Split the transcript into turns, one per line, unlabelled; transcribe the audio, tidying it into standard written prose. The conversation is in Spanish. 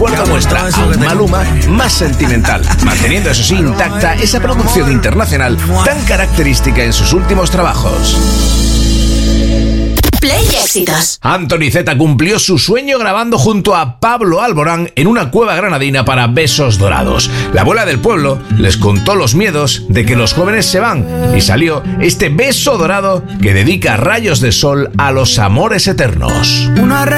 cuarta muestra a un Maluma más sentimental, manteniendo eso sí intacta esa producción internacional tan característica en sus últimos trabajos.
Play Éxitos.
Anthony Z cumplió su sueño grabando junto a Pablo Alborán en una cueva granadina para Besos Dorados. La abuela del pueblo les contó los miedos de que los jóvenes se van y salió este beso dorado que dedica rayos de sol a los amores eternos.